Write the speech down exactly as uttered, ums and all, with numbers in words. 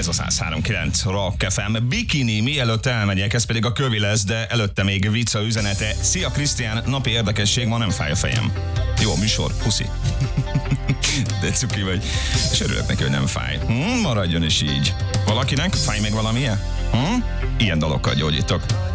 Ez a száz három kilenc Rock ef em. Bikini, mielőtt elmegyek, ez pedig a kövi lesz, de előtte még vicca üzenete. Szia Krisztián, napi érdekesség, ma nem fáj a fejem. Jó műsor, puszi. De cuki vagy. És örülök neki, hogy nem fáj. Hm, maradjon is így. Valakinek fáj még valamilyen? Hm? Ilyen dalokkal gyógyítok.